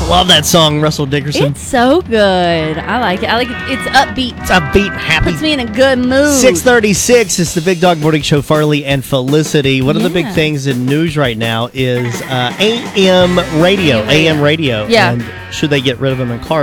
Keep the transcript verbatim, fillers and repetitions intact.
love that song, Russell Dickerson. It's so good. I like it. I like it. It's upbeat. It's upbeat, happy. Puts me in a good mood. six thirty-six is the Big Dog Morning Show, Farley and Felicity. One of the big Yeah. things in news right now is uh, A M radio. A M radio. A M radio. Yeah. And should they get rid of them in cars?